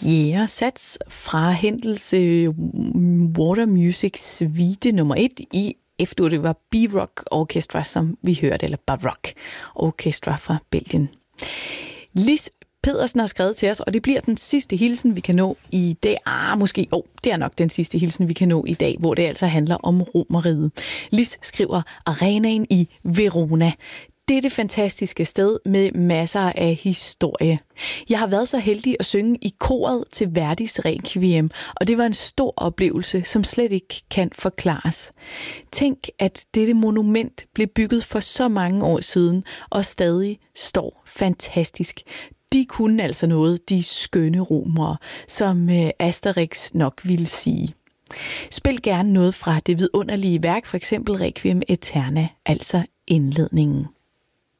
Ja, Sats fra Händels Water Music Suite nummer 1 i F-dur. Det var B-Rock Orchestra, som vi hørte, eller Baroque Orchestra fra Belgien. Lis Pedersen har skrevet til os, og det bliver den sidste hilsen, vi kan nå i dag. Det er nok den sidste hilsen, vi kan nå i dag, hvor det altså handler om Romerriget. Lis skriver, arenaen i Verona. Det er det fantastiske sted med masser af historie. Jeg har været så heldig at synge i koret til Verdis Requiem, og det var en stor oplevelse, som slet ikke kan forklares. Tænk, at dette monument blev bygget for så mange år siden, og stadig står fantastisk. De kunne altså noget, de skønne romere, som Asterix nok ville sige. Spil gerne noget fra det vidunderlige værk, for eksempel Requiem Aeterna, altså indledningen.